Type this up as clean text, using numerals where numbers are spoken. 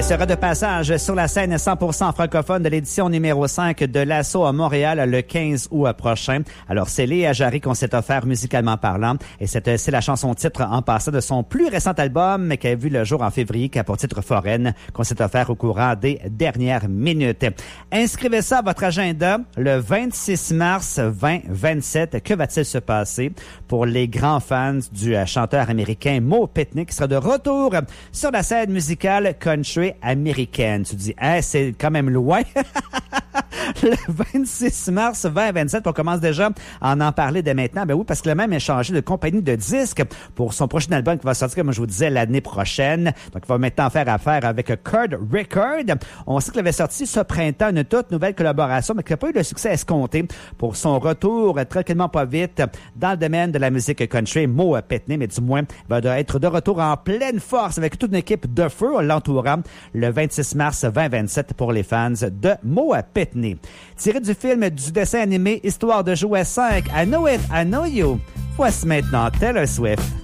sera de passage sur la scène 100% francophone de l'édition numéro 5 de l'Assaut à Montréal le 15 août prochain. Alors, c'est Léa Jarry qu'on s'est offert musicalement parlant. Et c'est la chanson-titre en passant de son plus récent album qui a vu le jour en février, qui a pour titre Foraine, qu'on s'est offert au courant des dernières minutes. Inscrivez ça à votre agenda le 26 mars 2027. Que va-t-il se passer pour les grands fans du chanteur américain Mo Pitney qui sera de retour sur la scène musicale country américaine? Tu dis, c'est quand même loin. Le 26 mars 2027, on commence déjà à en parler dès maintenant. Ben oui, parce que le même a changé de compagnie de disques pour son prochain album qui va sortir, comme je vous disais, l'année prochaine. Donc, il va maintenant faire affaire avec Curd Record. On sait qu'il avait sorti ce printemps une toute nouvelle collaboration, mais qui n'a pas eu le succès escompté pour son retour tranquillement pas vite dans le domaine de la musique country. Mo Pitney, mais du moins, va être de retour en pleine force avec toute une équipe de feu l'entourant le 26 mars 2027 pour les fans de Mo Pitney. Tiré du film du dessin animé Histoire de jouer 5, I Know It, I Know You. Voici maintenant Taylor Swift.